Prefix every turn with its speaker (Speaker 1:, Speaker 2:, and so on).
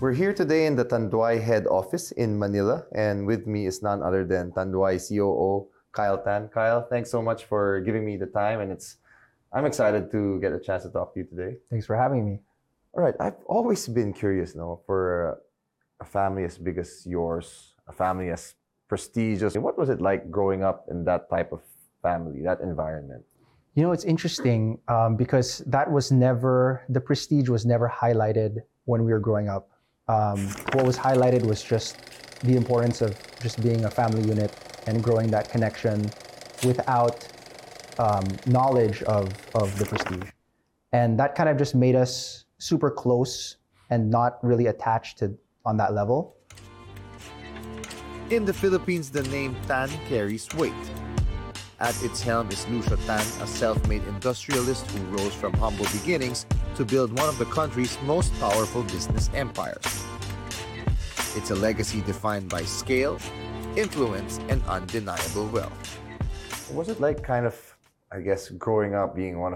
Speaker 1: We're here today in the Tanduay head office in Manila, and with me is none other than Tanduay COO Kyle Tan. Kyle, thanks so much for giving me the time, and I'm excited to get a chance to talk to you today.
Speaker 2: Thanks for having me.
Speaker 1: All right, I've always been curious, for a family as big as yours, a family as prestigious. What was it like growing up in that type of family, that environment?
Speaker 2: It's interesting because the prestige was never highlighted when we were growing up. What was highlighted was just the importance of just being a family unit and growing that connection without knowledge of the prestige. And that kind of just made us super close and not really attached on that level.
Speaker 3: In the Philippines, the name Tan carries weight. At its helm is Lucio Tan, a self-made industrialist who rose from humble beginnings to build one of the country's most powerful business empires. It's a legacy defined by scale, influence, and undeniable wealth.
Speaker 1: Was it like growing up being one